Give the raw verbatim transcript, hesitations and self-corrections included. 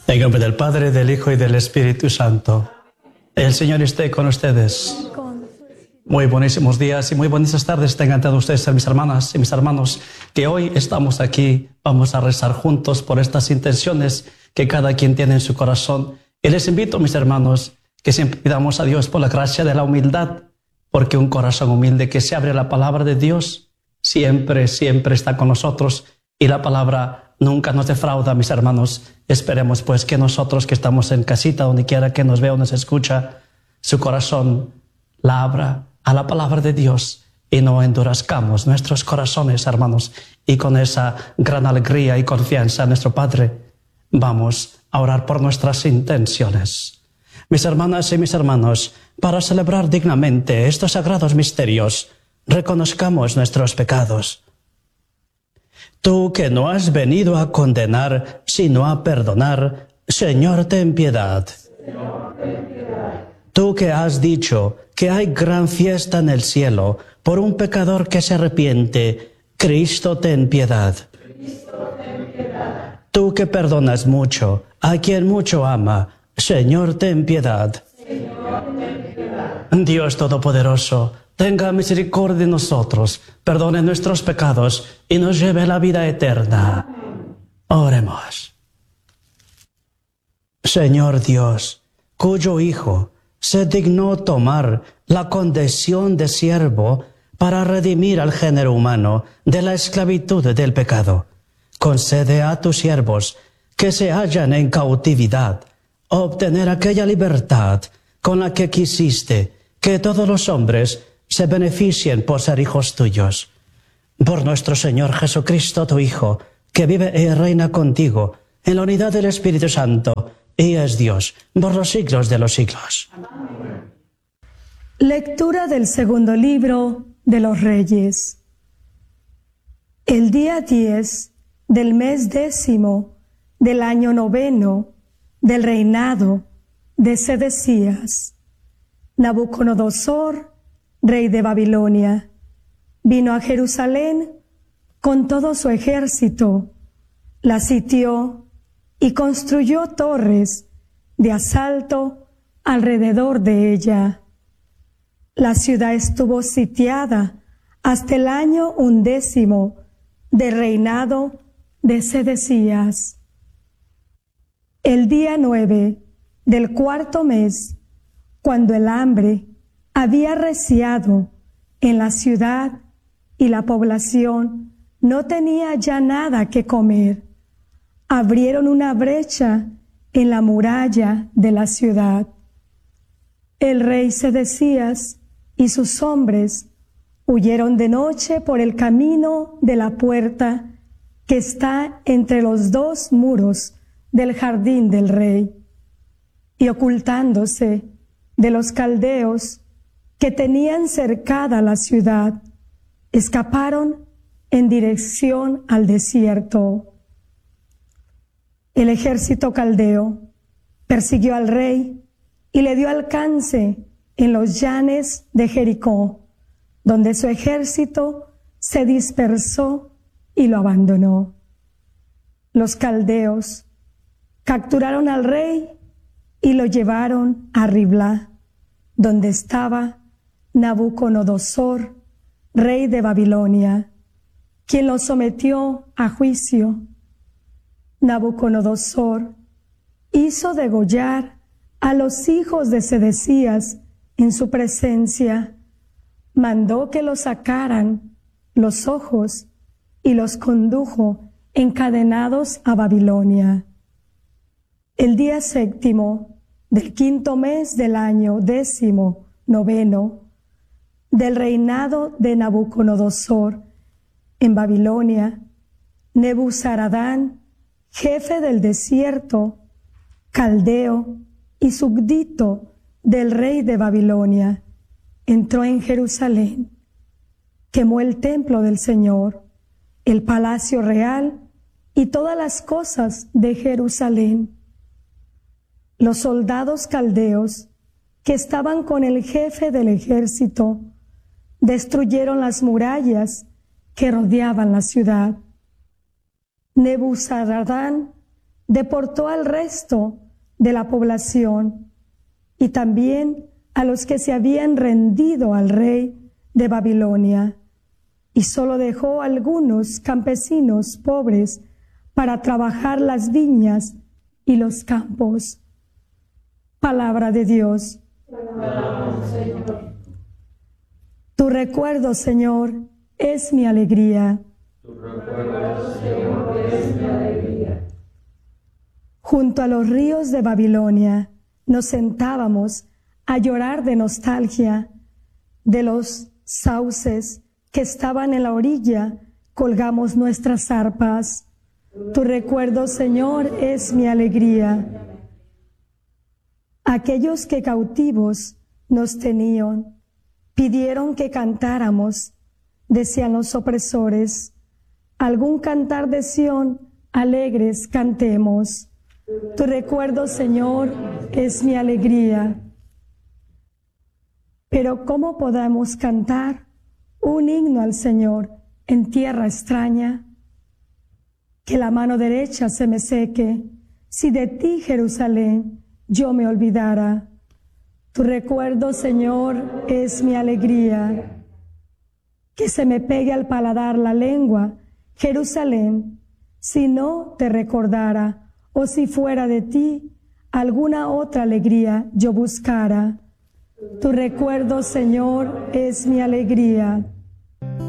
En nombre del Padre, del Hijo y del Espíritu Santo. El Señor esté con ustedes. Muy buenísimos días y muy buenas tardes tengan todos ustedes, mis hermanas y mis hermanos, que hoy estamos aquí. Vamos a rezar juntos por estas intenciones que cada quien tiene en su corazón. Y les invito, mis hermanos, que siempre pidamos a Dios por la gracia de la humildad, porque un corazón humilde que se abre a la palabra de Dios siempre, siempre está con nosotros, y la palabra nunca nos defrauda, mis hermanos. Esperemos pues que nosotros que estamos en casita, donde quiera que nos vea o nos escucha, su corazón la abra a la palabra de Dios y no endurezcamos nuestros corazones, hermanos, y con esa gran alegría y confianza en nuestro Padre vamos a orar por nuestras intenciones. Mis hermanas y mis hermanos, para celebrar dignamente estos sagrados misterios, reconozcamos nuestros pecados. Tú que no has venido a condenar, sino a perdonar, Señor, ten piedad. Señor, ten piedad. Tú que has dicho que hay gran fiesta en el cielo por un pecador que se arrepiente, Cristo, ten piedad. Cristo, ten piedad. Tú que perdonas mucho a quien mucho ama, Señor, ten piedad. Señor, ten piedad. Dios Todopoderoso, tenga misericordia de nosotros, perdone nuestros pecados y nos lleve a la vida eterna. Amén. Oremos. Señor Dios, cuyo Hijo se dignó tomar la condición de siervo para redimir al género humano de la esclavitud del pecado, concede a tus siervos que se hallan en cautividad obtener aquella libertad con la que quisiste que todos los hombres se beneficien por ser hijos tuyos. Por nuestro Señor Jesucristo, tu Hijo, que vive y reina contigo en la unidad del Espíritu Santo, y es Dios por los siglos de los siglos. Amén. Lectura del segundo libro de los Reyes. El día diez del mes décimo del año noveno del reinado de Sedecías, Nabucodonosor, rey de Babilonia, vino a Jerusalén con todo su ejército, la sitió y construyó torres de asalto alrededor de ella. La ciudad estuvo sitiada hasta el año undécimo del reinado de Sedecías. El día nueve del cuarto mes, cuando el hambre había reciado en la ciudad y la población no tenía ya nada que comer, abrieron una brecha en la muralla de la ciudad. El rey Sedecías y sus hombres huyeron de noche por el camino de la puerta que está entre los dos muros del jardín del rey, y ocultándose de los caldeos que tenían cercada la ciudad, escaparon en dirección al desierto. El ejército caldeo persiguió al rey y le dio alcance en los llanes de Jericó, donde su ejército se dispersó y lo abandonó. Los caldeos capturaron al rey y lo llevaron a Riblá, donde estaba Nabucodonosor, rey de Babilonia, quien lo sometió a juicio. Nabucodonosor hizo degollar a los hijos de Sedecías en su presencia, mandó que los sacaran los ojos y los condujo encadenados a Babilonia. El día séptimo del quinto mes del año décimo noveno del reinado de Nabucodonosor en Babilonia, Nebuzaradán, jefe del desierto, caldeo y súbdito del rey de Babilonia, entró en Jerusalén, quemó el templo del Señor, el palacio real y todas las cosas de Jerusalén. Los soldados caldeos que estaban con el jefe del ejército destruyeron las murallas que rodeaban la ciudad. Nebuzaradán deportó al resto de la población y también a los que se habían rendido al rey de Babilonia, y solo dejó algunos campesinos pobres para trabajar las viñas y los campos. Palabra de Dios. Tu recuerdo, Señor, es mi alegría. Tu recuerdo, Señor, es mi alegría. Junto a los ríos de Babilonia nos sentábamos a llorar de nostalgia. De los sauces que estaban en la orilla colgamos nuestras arpas. Tu recuerdo, Señor, es mi alegría. Aquellos que cautivos nos tenían, pidieron que cantáramos, decían los opresores. Algún cantar de Sión, alegres cantemos. Tu recuerdo, Señor, es mi alegría. Pero ¿cómo podemos cantar un himno al Señor en tierra extraña? Que la mano derecha se me seque, si de ti, Jerusalén, yo me olvidara. Tu recuerdo, Señor, es mi alegría. Que se me pegue al paladar la lengua, Jerusalén, si no te recordara, o si fuera de ti, alguna otra alegría yo buscara. Tu recuerdo, Señor, es mi alegría.